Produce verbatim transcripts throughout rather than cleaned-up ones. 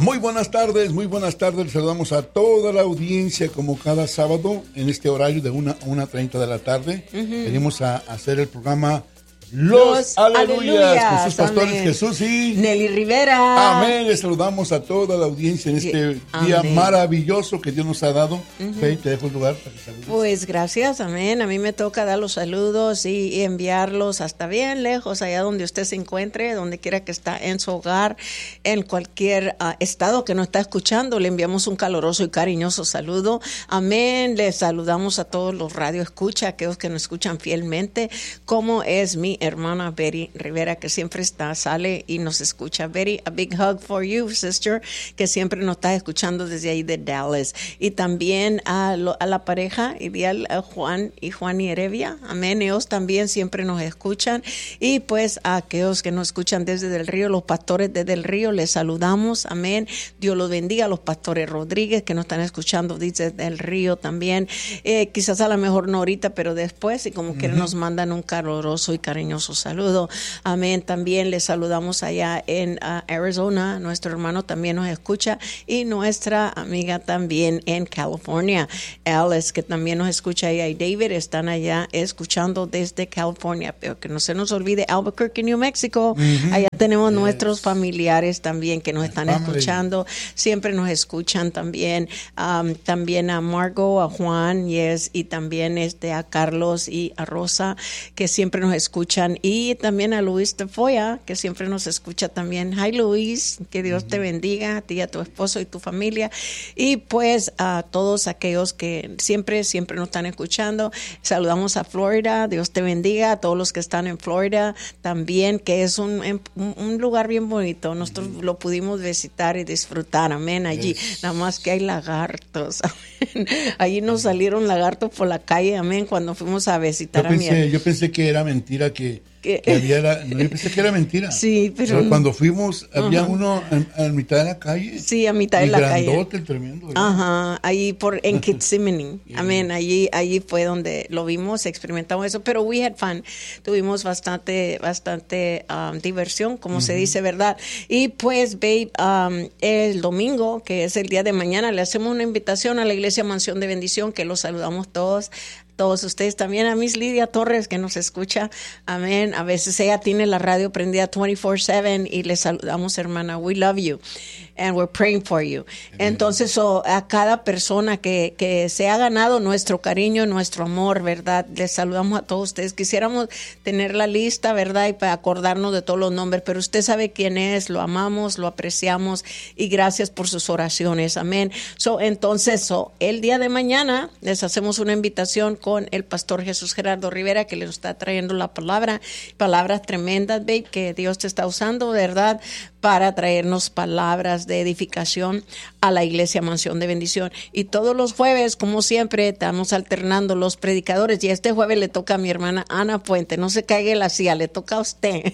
Muy buenas tardes, muy buenas tardes. Saludamos a toda la audiencia como cada sábado en este horario de una a una treinta de la tarde. Uh-huh. Venimos a hacer el programa Los, Los Aleluyas, Aleluyas con sus pastores amén. Jesús y Nelly Rivera. Amén. Les saludamos a toda la audiencia en este amén. Día maravilloso que Dios nos ha dado. Uh-huh. Faye, te dejo el lugar para que saludes. Pues gracias, amén. A mí me toca dar los saludos y, y enviarlos hasta bien lejos, allá donde usted se encuentre, donde quiera que está en su hogar, en cualquier uh, estado que nos está escuchando. Le enviamos un caloroso y cariñoso saludo. Amén. Les saludamos a todos los radioescuchas, aquellos que nos escuchan fielmente, como es mi hermana Betty Rivera, que siempre está, sale y nos escucha. Betty, a big hug for you, sister, que siempre nos está escuchando desde ahí de Dallas. Y también a, lo, a la pareja ideal, a Juan y Juan y Erevia, amén, ellos también siempre nos escuchan. Y pues a aquellos que nos escuchan desde Del Río, los pastores desde Del Río, les saludamos, amén. Dios los bendiga. A los pastores Rodríguez que nos están escuchando desde Del Río también, eh, quizás a lo mejor no ahorita, pero después, y como uh-huh. quieren nos mandan un caloroso y cariñoso saludo, amén. También les saludamos allá en uh, Arizona, nuestro hermano también nos escucha, y nuestra amiga también en California, Alice, que también nos escucha allá, y David están allá escuchando desde California, pero que no se nos olvide Albuquerque, New Mexico, uh-huh. allá tenemos yes. nuestros familiares también que nos están Family. escuchando, siempre nos escuchan también, um, también a Margot, a Juan, yes, y también este, a Carlos y a Rosa, que siempre nos escuchan, y también a Luis Tefoya, que siempre nos escucha también. Hi Luis, que Dios uh-huh. te bendiga, a ti, a tu esposo y tu familia, y pues a todos aquellos que siempre, siempre nos están escuchando. Saludamos a Florida, Dios te bendiga, a todos los que están en Florida también, que es un, un, un lugar bien bonito. Nosotros uh-huh. lo pudimos visitar y disfrutar, amén, allí, yes. nada más que hay lagartos, amén. Allí nos salieron lagartos por la calle, amén, cuando fuimos a visitar yo a pensé, mi Yo pensé que era mentira que Que, que había la, no, yo pensé que era mentira. Sí, pero, pero cuando fuimos había uh-huh. uno a, a mitad de la calle. Sí, a mitad de la calle. Grandote, tremendo. ¿verdad? Ajá, ahí por en Kissimmee. yeah. Amén, allí allí fue donde lo vimos, experimentamos eso, pero we had fun. Tuvimos bastante bastante um, diversión, como uh-huh. se dice, ¿verdad? Y pues, babe, um, el domingo, que es el día de mañana, le hacemos una invitación a la Iglesia Mansión de Bendición, que los saludamos todos. Todos ustedes, también a Miss Lidia Torres que nos escucha, amén. A veces ella tiene la radio prendida veinticuatro siete y le saludamos, hermana. We love you and we're praying for you. Amén. Entonces, so, a cada persona que, que se ha ganado nuestro cariño, nuestro amor, ¿verdad? Les saludamos a todos ustedes. Quisiéramos tener la lista, ¿verdad? Y para acordarnos de todos los nombres, pero usted sabe quién es, lo amamos, lo apreciamos y gracias por sus oraciones, amén. So, entonces, so, el día de mañana les hacemos una invitación con el pastor Jesús Gerardo Rivera, que le está trayendo la palabra, palabras tremendas, babe, que Dios te está usando, ¿verdad?, para traernos palabras de edificación a la Iglesia Mansión de Bendición. Y todos los jueves, como siempre, estamos alternando los predicadores, y este jueves le toca a mi hermana Ana Puente. No se caiga la silla, le toca a usted.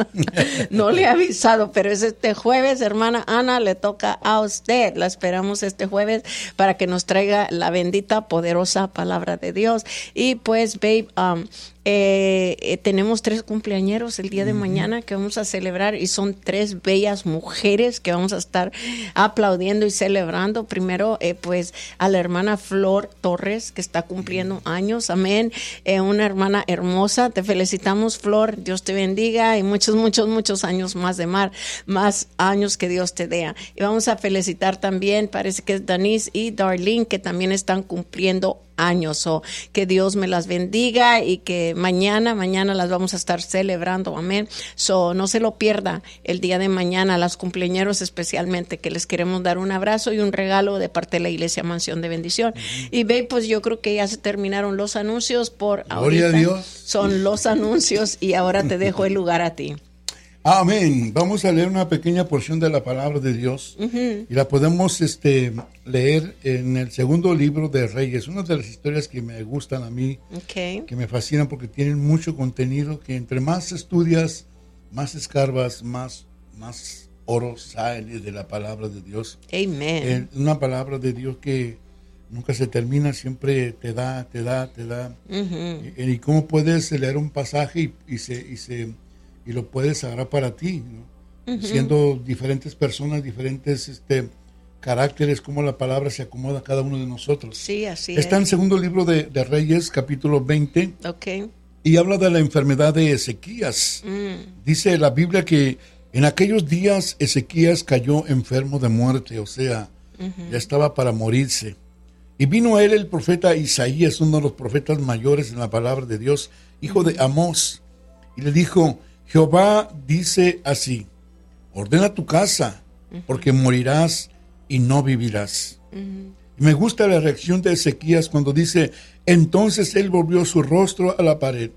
No le he avisado, pero es este jueves, hermana Ana, le toca a usted. La esperamos este jueves para que nos traiga la bendita, poderosa palabra de Dios. Y pues, babe, um, eh, eh, tenemos tres cumpleañeros el día de uh-huh. mañana que vamos a celebrar, y son tres bellas mujeres que vamos a estar aplaudiendo y celebrando. Primero, eh, pues, a la hermana Flor Torres, que está cumpliendo años, amén, eh, una hermana hermosa. Te felicitamos, Flor, Dios te bendiga, y muchos, muchos, muchos años más de mar, más años que Dios te dé. Y vamos a felicitar también, parece que es Denise y Darlene, que también están cumpliendo años. O que Dios me las bendiga, y que mañana, mañana las vamos a estar celebrando, amén. So, no se lo pierda el día de mañana, las cumpleañeros especialmente, que les queremos dar un abrazo y un regalo de parte de la Iglesia Mansión de Bendición. Uh-huh. Y ve, pues yo creo que ya se terminaron los anuncios por Gloria ahorita. a Dios. Son los anuncios, y ahora te dejo el lugar a ti. Amén. Vamos a leer una pequeña porción de la palabra de Dios, uh-huh. y la podemos este, leer en el segundo libro de Reyes. Una de las historias que me gustan a mí, okay. que me fascinan porque tienen mucho contenido, que entre más estudias, más escarbas, más, más oro sale de la palabra de Dios. Amén. Eh, una palabra de Dios que nunca se termina, siempre te da, te da, te da. Uh-huh. Y, y cómo puedes leer un pasaje y, y se... Y se y lo puedes agarrar para ti, ¿no? uh-huh. siendo diferentes personas, diferentes este, caracteres, cómo la palabra se acomoda a cada uno de nosotros. Sí, así Está es. en el segundo libro de, de Reyes, capítulo veinte, okay. y habla de la enfermedad de Ezequías. Mm. Dice la Biblia que en aquellos días Ezequías cayó enfermo de muerte, o sea, uh-huh. ya estaba para morirse. Y vino a él el profeta Isaías, uno de los profetas mayores en la palabra de Dios, hijo de Amós, y le dijo, Jehová dice así, ordena tu casa, porque morirás y no vivirás. Uh-huh. Y me gusta la reacción de Ezequías cuando dice, entonces él volvió su rostro a la pared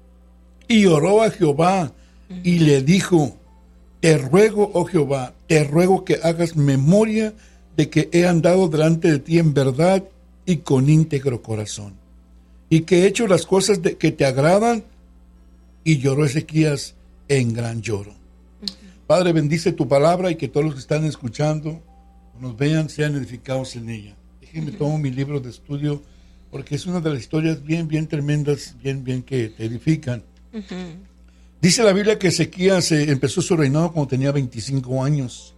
y oró a Jehová uh-huh. y le dijo, te ruego, oh Jehová, te ruego que hagas memoria de que he andado delante de ti en verdad y con íntegro corazón, y que he hecho las cosas de, que te agradan. Y lloró Ezequías en gran lloro. Uh-huh. Padre, bendice tu palabra y que todos los que están escuchando, nos vean, sean edificados en ella. Déjenme uh-huh. tomo mi libro de estudio, porque es una de las historias bien, bien tremendas, bien, bien que te edifican. Uh-huh. Dice la Biblia que Ezequías eh, empezó su reinado cuando tenía veinticinco años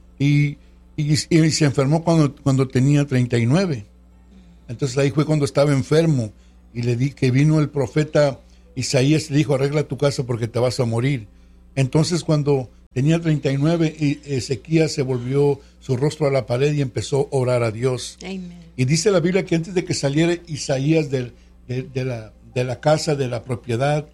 y, y, y se enfermó cuando, cuando tenía treinta y nueve. Entonces ahí fue cuando estaba enfermo y le di que vino el profeta Isaías y le dijo, arregla tu casa porque te vas a morir. Entonces cuando tenía treinta y nueve, Ezequías se volvió su rostro a la pared y empezó a orar a Dios. Amen. Y dice la Biblia que antes de que saliera Isaías de, de, de, la, de la casa, de la propiedad,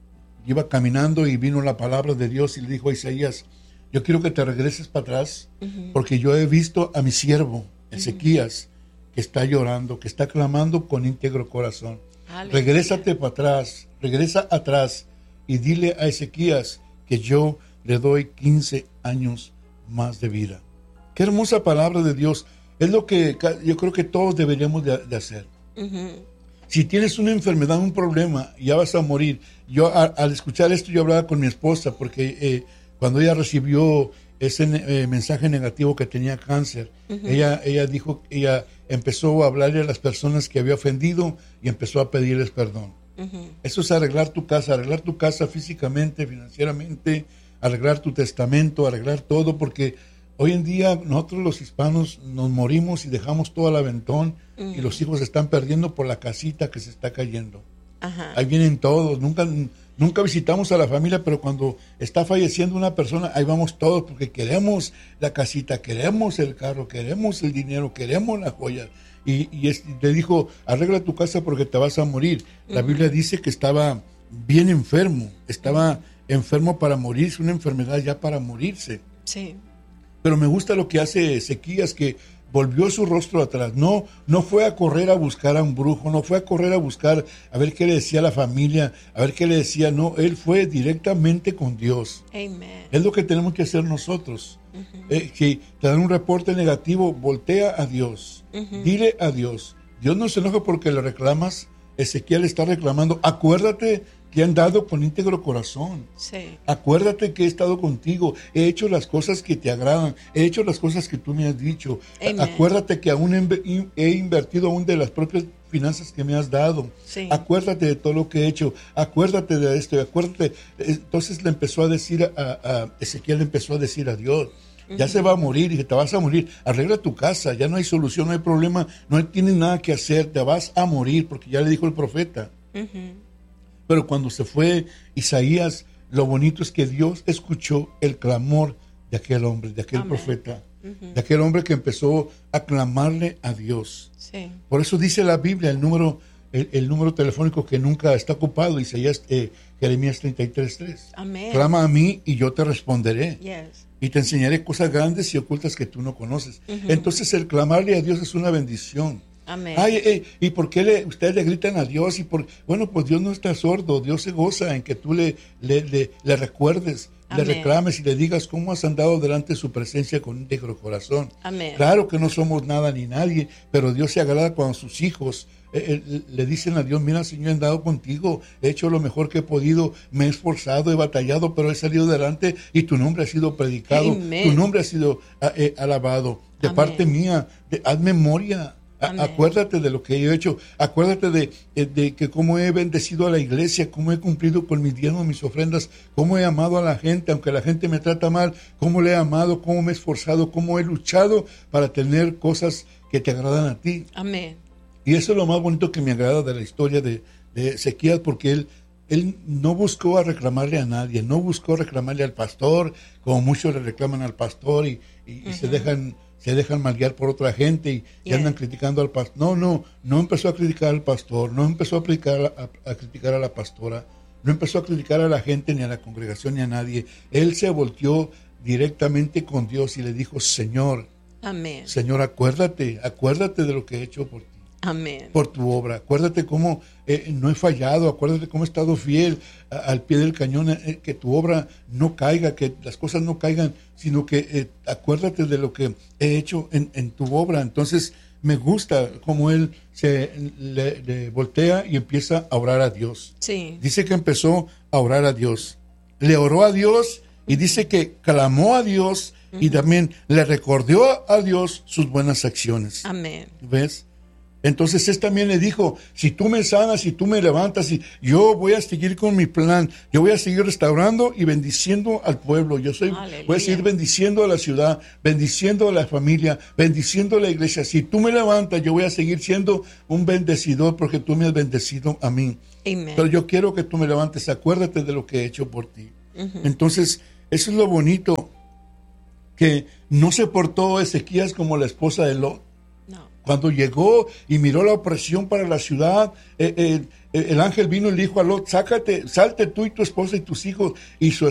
iba caminando y vino la palabra de Dios y le dijo a Isaías, yo quiero que te regreses para atrás, uh-huh. porque yo he visto a mi siervo, Ezequías, uh-huh. que está llorando, que está clamando con íntegro corazón. Aleluya. Regrésate para atrás, regresa atrás y dile a Ezequías que yo le doy quince años más de vida. Qué hermosa palabra de Dios. Es lo que yo creo que todos deberíamos de, de hacer. Uh-huh. Si tienes una enfermedad, un problema, ya vas a morir. Yo a, al escuchar esto, yo hablaba con mi esposa, porque eh, cuando ella recibió ese eh, mensaje negativo que tenía cáncer, uh-huh. ella, ella dijo, ella empezó a hablarle a las personas que había ofendido y empezó a pedirles perdón. Uh-huh. Eso es arreglar tu casa, arreglar tu casa físicamente, financieramente, arreglar tu testamento, arreglar todo, porque hoy en día nosotros los hispanos nos morimos y dejamos todo al aventón uh-huh. y los hijos se están perdiendo por la casita que se está cayendo. Uh-huh. Ahí vienen todos, nunca, nunca visitamos a la familia, pero cuando está falleciendo una persona, ahí vamos todos porque queremos la casita, queremos el carro, queremos el dinero, queremos la joya. Y, y es, le dijo, arregla tu casa porque te vas a morir. Uh-huh. La Biblia dice que estaba bien enfermo, estaba enfermo para morirse, una enfermedad ya para morirse. Sí. Pero me gusta lo que hace Ezequías, que volvió su rostro atrás. No, no fue a correr a buscar a un brujo, no fue a correr a buscar a ver qué le decía la familia, a ver qué le decía. No, él fue directamente con Dios. Amen. Es lo que tenemos que hacer nosotros. Uh-huh. Eh, si te dan un reporte negativo, voltea a Dios. Uh-huh. Dile a Dios. Dios no se enoja porque le reclamas. Ezequiel está reclamando. Acuérdate que he andado con íntegro corazón. Sí. Acuérdate que he estado contigo. He hecho las cosas que te agradan. He hecho las cosas que tú me has dicho. Amen. Acuérdate que aún he, he invertido aún de las propias finanzas que me has dado. Sí. Acuérdate de todo lo que he hecho. Acuérdate de esto. Acuérdate. Entonces le empezó a decir a, a Ezequiel, le empezó a decir a Dios, ya uh-huh. se va a morir, y te vas a morir, arregla tu casa, ya no hay solución, no hay problema, no hay, tienes nada que hacer, te vas a morir, porque ya le dijo el profeta. Uh-huh. Pero cuando se fue Isaías, lo bonito es que Dios escuchó el clamor de aquel hombre, de aquel Amén. Profeta, uh-huh. de aquel hombre que empezó a clamarle a Dios. Sí. Por eso dice la Biblia, el número, el, el número telefónico que nunca está ocupado, Isaías, eh, Jeremías treinta y tres tres. Amén. Clama a mí y yo te responderé. Yes. Y te enseñaré cosas grandes y ocultas que tú no conoces. Uh-huh. Entonces el clamarle a Dios es una bendición. Amén. Ay, ay, ¿y por qué le, ustedes le gritan a Dios? Y por, bueno, pues Dios no está sordo. Dios se goza en que tú le, le, le, le recuerdes, Amén. Le reclames y le digas cómo has andado delante de su presencia con íntegro corazón. Amén. Claro que no somos nada ni nadie, pero Dios se agrada cuando sus hijos eh, eh, le dicen a Dios, mira, Señor, he andado contigo, he hecho lo mejor que he podido, me he esforzado, he batallado, pero he salido adelante y tu nombre ha sido predicado, Amén. Tu nombre ha sido eh, alabado. De Amén. Parte mía, de, haz memoria, A, acuérdate de lo que yo he hecho. Acuérdate de, de, de que cómo he bendecido a la iglesia, cómo he cumplido con mis diezmos, mis ofrendas, cómo he amado a la gente, aunque la gente me trata mal, cómo le he amado, cómo me he esforzado, cómo he luchado para tener cosas que te agradan a ti. Amén. Y eso es lo más bonito que me agrada de la historia de, de Ezequías, porque él, él no buscó a reclamarle a nadie, no buscó reclamarle al pastor, como muchos le reclaman al pastor y, y, uh-huh. y se dejan se dejan malguiar por otra gente y, yeah. y andan criticando al pastor. No, no, no empezó a criticar al pastor, no empezó a, criticar a, a criticar a la pastora, no empezó a criticar a la gente, ni a la congregación, ni a nadie. Él se volteó directamente con Dios y le dijo, Señor, Amén. Señor, acuérdate, acuérdate de lo que he hecho por ti. Amén. Por tu obra. Acuérdate cómo eh, no he fallado, acuérdate cómo he estado fiel a, al pie del cañón, eh, que tu obra no caiga, que las cosas no caigan, sino que eh, acuérdate de lo que he hecho en, en tu obra. Entonces me gusta cómo él se le, le voltea y empieza a orar a Dios. Sí. Dice que empezó a orar a Dios. Le oró a Dios y dice que clamó a Dios uh-huh. y también le recordó a Dios sus buenas acciones. Amén. ¿Ves? Entonces él también le dijo, si tú me sanas, si tú me levantas, y yo voy a seguir con mi plan, yo voy a seguir restaurando y bendiciendo al pueblo, yo soy, voy a seguir bendiciendo a la ciudad, bendiciendo a la familia, bendiciendo a la iglesia. Si tú me levantas, yo voy a seguir siendo un bendecidor porque tú me has bendecido a mí. Amen. Pero yo quiero que tú me levantes, acuérdate de lo que he hecho por ti. Uh-huh. Entonces, eso es lo bonito, que no se portó Ezequías como la esposa de Lot. Cuando llegó y miró la opresión para la ciudad, eh, eh, el ángel vino y le dijo a Lot, sácate, salte tú y tu esposa y tus hijos. Y su